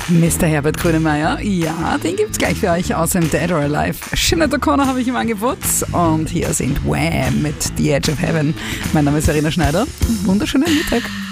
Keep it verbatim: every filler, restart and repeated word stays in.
Mister Herbert Grönemeyer, ja, den gibt's gleich für euch aus dem Dead or Alive. Sinead O'Connor habe ich im Angebot und hier sind Wham mit The Edge of Heaven. Mein Name ist Verena Schneider. Wunderschönen Mittag.